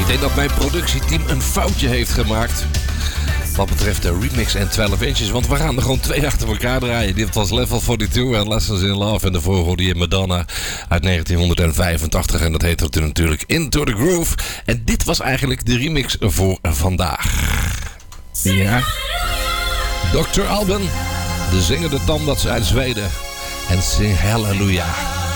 Ik denk dat mijn productieteam een foutje heeft gemaakt. Wat betreft de remix en 12 inches. Want we gaan er gewoon 2 achter elkaar draaien. Dit was Level 42 en Lessons in Love. En daarvoor hoorde je Madonna uit 1985. En dat heette natuurlijk Into the Groove. En dit was eigenlijk de remix voor vandaag. Ja. Dr. Alban, de zingende tandarts uit Zweden. En Sing Hallelujah.